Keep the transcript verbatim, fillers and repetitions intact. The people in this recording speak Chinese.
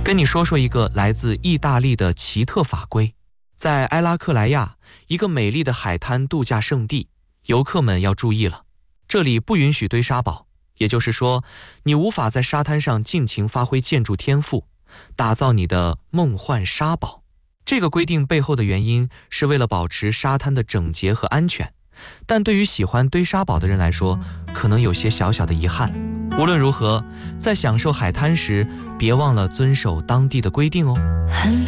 跟你说说一个来自意大利的奇特法规。在埃拉克莱亚，一个美丽的海滩度假胜地，游客们要注意了，这里不允许堆沙堡，也就是说，你无法在沙滩上尽情发挥建筑天赋，打造你的梦幻沙堡。这个规定背后的原因是为了保持沙滩的整洁和安全，但对于喜欢堆沙堡的人来说，可能有些小小的遗憾。无论如何，在享受海滩时，别忘了遵守当地的规定哦。 很